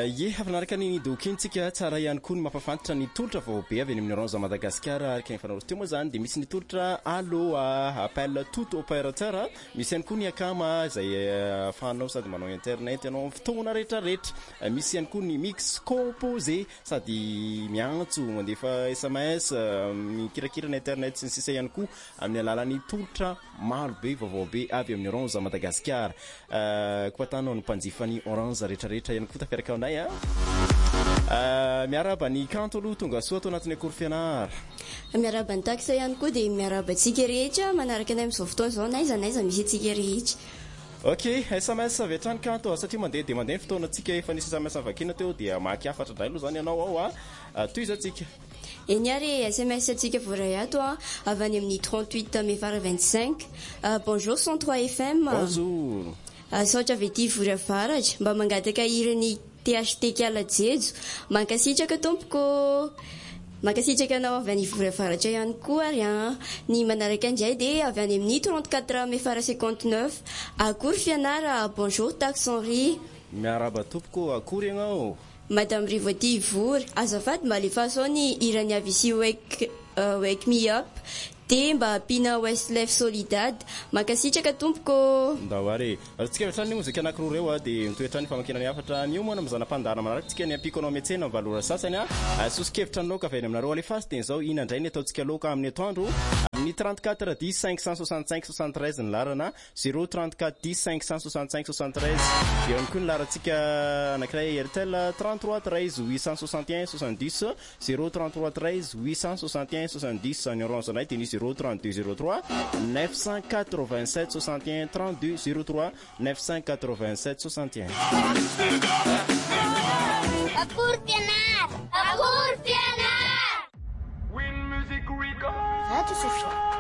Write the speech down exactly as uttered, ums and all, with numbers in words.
ye hafanaraka ny dokintsika tsara ihany koa ny mampafantatra ny tolotra vaobe avy any amin'ny Orange Madagascar araka ny fanarosy teo moa zany dia misy ny tolotra allo appelle tout opérateur, misy ihany koa ny akama izay ahafahanao sady manao internet ianao fotoana rehetra rehetra, misy ihany koa ny mix composé sady miantso mandefa S M S mikirakira ny internet sy ny sisa ihany koa amin'ny alalan'ny tolotra maro be vaovao be avy amin'ny Orange Madagascar. Koa tanao ny mpanjifa ny Orange rehetra rehetra ihany koa tafiaraka aminay a. Uh, miaraba ny kanto aloha tonga soa ato anatin'ny akory fianara. Miaraba ny takisa ihany koa dia miaraba antsika rehetra manaraka anay amin'izao fotoana izao naiza naiza misy antsika rehetra. Ok, S M S avy hatrany kanto satria mandeha dia mandeha ny fotoana antsika efa nisy S M S avakina teo dia maky afatra indray aloha zany ianao ao a. Uh, toy izy antsika. Eny ary S M S antsika voray ato a avy any amin'ny trente-huit mai vara vingt-cinq. Uh, bonjour cent trois F M. Bonjour. Uh, Saotra vety vory avaratra mba mangataka irany T H T Kala Jejo mankasitraka tompoko mankasitraka anao avy any vory avaratra ihany koa ary a. Ny manaraka indray dia avy any amin'ny trente-quatre mai vara cinquante-neuf akory fianara. Bonjour taxe Henri. Miaraba tompoko akory ianao. Madame Rivoti vory azafady mba alefaso ny irany avy si wake uh, wake me up dia mba pina Westlef Solidad mankasitraka tompoko. Ndaware atsika vetrany ny mozika anankiroa reo a dia mitoetrany famakina ny afatra ny omana mizana pandana manaraka tsika ny ampiko anao metsena valora sasany a sosikevitra ny loka avy any aminareo alefasy dia izao ina indray ny ataontsika loka amin'ny atoandro amin'ny trente-quatre dix cinq cent soixante-cinq soixante-treize ny larana zéro trente-quatre dix cinq cent soixante-cinq soixante-treize eo ihany koa ny larantsika anankiray Airtel trente-trois treize huit cent soixante et un soixante-dix zéro trente-trois treize huit cent soixante et un soixante-dix ny orange anay dia ny zéro trente-deux zéro trois neuf cent quatre-vingt-sept soixante et un trente-deux zéro trois neuf cent quatre-vingt-sept soixante et un. Akour Pianar! Akour Pianar! Win Music Record! Radio Sofia.